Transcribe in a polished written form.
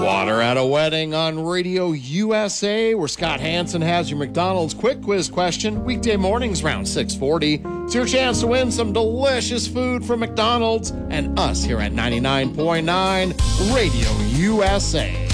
Water at a Wedding on Radio USA, where Scott Hansen has your McDonald's quick quiz question weekday mornings around 6:40. It's your chance to win some delicious food from McDonald's and us here at 99.9 Radio USA.